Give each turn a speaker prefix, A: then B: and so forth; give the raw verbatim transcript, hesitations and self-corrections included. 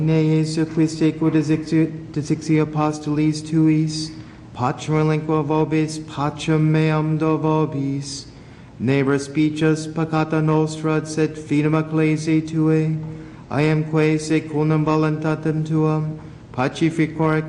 A: Ne Jesu Christe codicixi apostolis tuis, Patra lingua vobis, pacem meam do vobis, ne respices peccata nostra, sed fidem ecclesiae Tuae, I am quae secundum voluntatem Tuam, pacificore